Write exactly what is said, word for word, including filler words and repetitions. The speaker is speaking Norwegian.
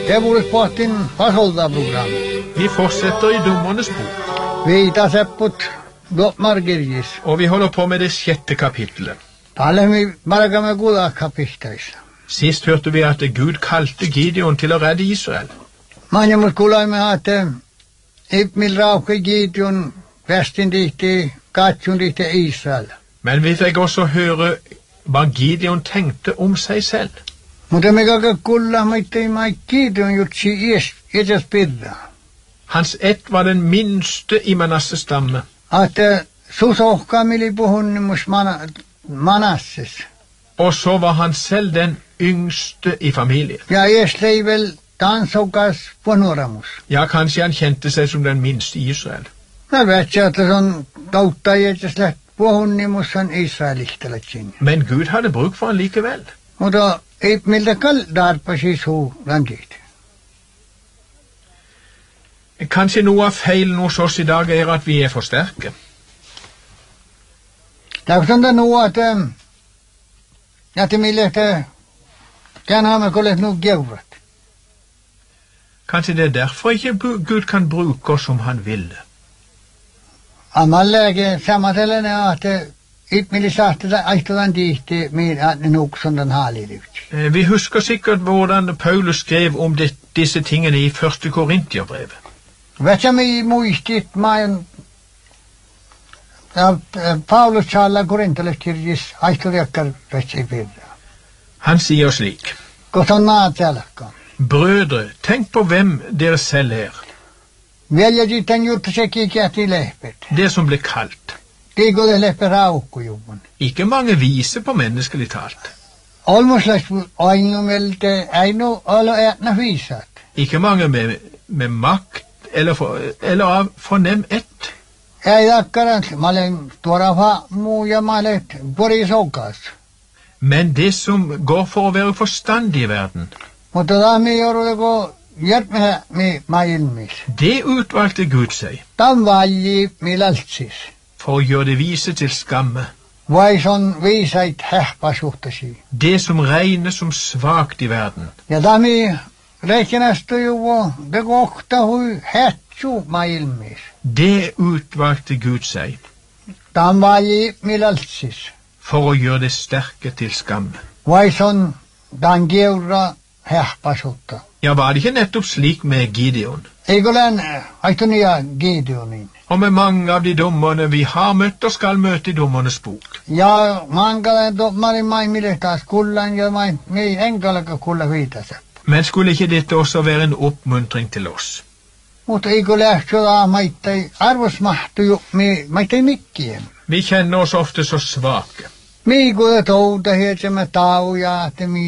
Det var Sportin Fasolda-program. Vi fortsetter i Dommernes bok. Vi tar seppot Margirgis. Og vi holder på med det sjette kapittelet. Taler vi bare med gode kapitler. Sist hørte vi at Gud kalte Gideon til å redde Israel. Mange må skulle med at Ibmil rauke Gideon vestin dikti, gatjun dikti Israel. Men vi fikk også høre hva Gideon tenkte om seg selv. Mutta me kaka kulla maittei mai Gideon jutsi ies, ies pidda. Hans ett var den minste i Manasses stamme. At susohka mili puhunnimus Manasses. Og så var han selv den yngste i familien. Ja, ies lei vel dansokas punoramus. Ja, kanskje han kjente seg som den minste i Israel. Mä vet jag att sån kautta jättes läht puhunnimus on Israelihtalakin. Men Gud hadde bruk for han likevel. Mutta ei miltä kaldarpasi suu landit. Kanskje noe av feilen hos oss i dag er at vi er for sterke. Det er sånn det nå at at det milde kan ha med kollet noe gøyret. Kanskje det er derfor ikke Gud kan bruke oss som han vil. Amalle sammatellene at ikke milde satte det eitodan dit med at nok som den herlige ut. Vi husker sikkert hvordan Paulus skrev om det, disse tingene i første Korintiabrevet. Vet jag mig muistit main ja, Paulus tala Korintaleskirjis aisturiakkar vetsipirra. Han sier slik: Koton naatelakka. Brødre, tenk på hvem dere selv er. Velja sitten juttu se kikiäti lehpet. Det som ble kalt. Det går det lehpe raukkujuun. Ikke mange vise på menneskelig talt. Olmuslas aingumelte ainu olo ätna viisat. Ikke mange med, med makt eller, for, eller av fornem ett. Ei dakkarat, mä olen tuoda va muu ja mä olen porisokas. Men det som går for å være forstandig i verden, mutta da mi joudumme ko jätmeä mi maailmis. Det utvalgte Gud seg. Tam vaji mi laltsis. For å gjøre det vise til skamme. Vai son viisait hähpasuhtasi. Det som regnes som svagt i verden. Ja da mi reikinästu juvo, det kohta hui hätsu maailmis. Det utvalgte Gud seg. Tam vaji mi laltsis. For å gjøre det sterke til skamme. Vai son dan geura hähpasutta. Ja, var det ikke nettopp slik med Gideon? Egolen aitunia Gideonin. Og med mange av de dommerne vi har møtt og skal møte i Dommernes bok. Ja, mankala dommari mai milehtas kullan ja mai mi enkalaka kulla viitase. Men skulle ikke dette også være en oppmuntring til oss? Mutta eikö lähtö maittai arvosmahtu ju mi maittai mikkien. Vi kjenner oss ofte så svake. Mi kuda touta hietsemme tauja, että mi